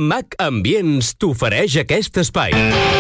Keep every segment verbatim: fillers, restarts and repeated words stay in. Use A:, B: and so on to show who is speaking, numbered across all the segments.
A: Mac Ambients t'ofereix aquest espai.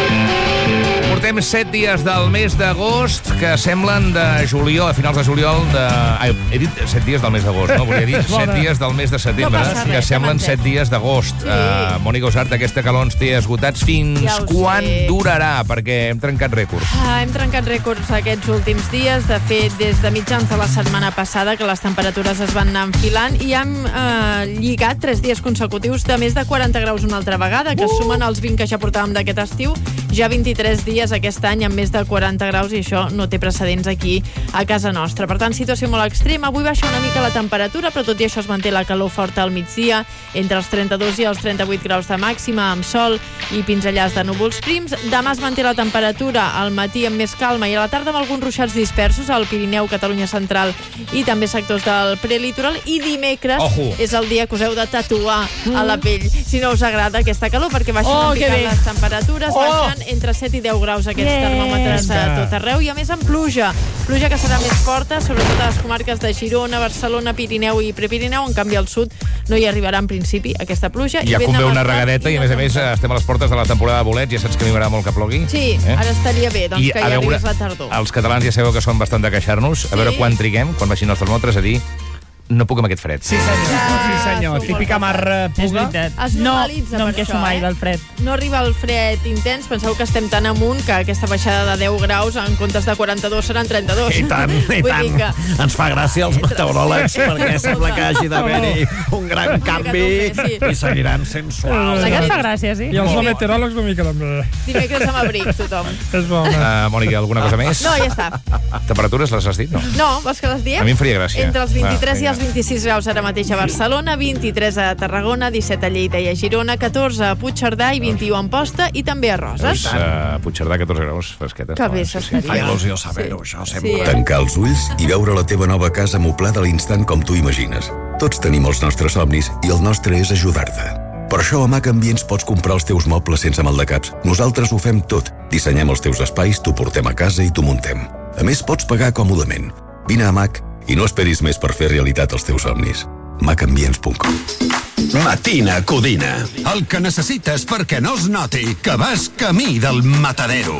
B: Portem set dies del mes d'agost que semblen de juliol, a finals de juliol de... Ai, he dit set dies del mes d'agost, no? Volia dir set dies del mes de setembre,
C: no
B: que
C: res,
B: semblen set dies d'agost.
C: Sí.
B: Uh, Mònica Usart, aquesta calor ens té esgotats. Fins
C: ja
B: quan
C: sé.
B: durarà? Perquè hem trencat rècords.
C: Ah, hem trencat rècords aquests últims dies. De fet, des de mitjans de la setmana passada, que les temperatures es van anar enfilant, i hem eh, lligat tres dies consecutius de més de quaranta graus una altra vegada, que uh! sumen els vint que ja portàvem d'aquest estiu, ja vint-i-tres dies aquest any amb més de quaranta graus, i això no té precedents aquí a casa nostra. Per tant, situació molt extrema. Avui baixa una mica la temperatura, però tot i això es manté la calor forta al migdia, entre els trenta-dos i els trenta-vuit graus de màxima, amb sol i pinzellars de núvols prims. Demà es manté la temperatura al matí amb més calma i a la tarda amb alguns ruixats dispersos al Pirineu, Catalunya central i també sectors del prelitoral. I dimecres
B: Ojo.
C: és el dia que us heu de tatuar a la pell, si no us agrada aquesta calor, perquè baixen
D: Oh,
C: una mica
D: que bé.
C: les temperatures,
D: Oh.
C: baixen entre set i deu graus aquests
D: Yeah.
C: termòmetres a tot arreu, i a més amb pluja. Pluja que serà més forta, sobretot a les comarques de Girona, Barcelona, Pirineu i Prepirineu. En canvi, al sud no hi arribarà en principi aquesta pluja.
B: Ja
C: I
B: convé
C: vent de
B: una
C: mar
B: regadeta i, a
C: no
B: més a més,
C: tempesta.
B: estem a les portes de la temporada de bolets. Ja saps que a mi m'agrada molt que plogui.
C: Sí,
B: eh?
C: ara estaria bé, doncs,
B: I,
C: que
B: a
C: ja
B: veure,
C: arribés la tardor.
B: els catalans ja sabeu que són bastant de queixar-nos. A
C: Sí.
B: veure quan triguem, quan baixin els termòmetres, a dir no puc amb aquest fred.
D: Sí, senyor.
C: Ah,
D: Sí, senyor.
C: som
D: Típica
C: molt
D: mar eh,
E: És
D: puga.
E: veritat.
C: Es
E: No,
C: normalitza
E: no em
C: per
E: queixo
C: això,
E: mai
C: eh?
E: del fred.
C: No arriba el fred intens, penseu que estem tan amunt que aquesta baixada de deu graus en comptes de quaranta-dos seran trenta-dos.
F: I tant, i
C: Vull
F: tant.
C: dir que...
F: Ens fa gràcia els meteoròlegs perquè sembla que hagi d'haver-hi un gran canvi
C: Sí.
F: i seguiran sent suaus.
E: La que et fa gràcia, sí?
D: I els no meteoròlegs una mica també.
C: Dimecres amb abric, tothom.
D: És bo.
B: Uh, Mònica, alguna cosa més?
C: No, ja està.
B: Temperatures les has dit, no?
C: No, vols que les diem?
B: A mi em faria gràcia.
C: Entre els vint-i-tres
B: Va,
C: i els vint-i-sis graus ara mateix a Barcelona, vint-i-tres a Tarragona, disset a Lleida i a Girona, catorze a Puigcerdà i vint-i-u a Amposta i també a Roses.
B: Doncs, uh, Puigcerdà, catorze graus, fresquetes.
C: Que bé
B: Sí, sí.
C: s'estaria.
F: Fa il·lusió saber-ho, això, sempre.
C: Sí.
G: Tancar els ulls i veure la teva nova casa moblada a l'instant com tu imagines. Tots tenim els nostres somnis i el nostre és ajudar-te. Per això a Mac Ambients pots comprar els teus mobles sense maldecaps. Nosaltres ho fem tot. Dissenyem els teus espais, t'ho portem a casa i t'ho muntem. A més, pots pagar còmodament. Vine a Mac i no esperis més per fer realitat els teus somnis. mac ambients punt com.
H: Matina Codina. El que necessites perquè no es noti que vas camí del matadero.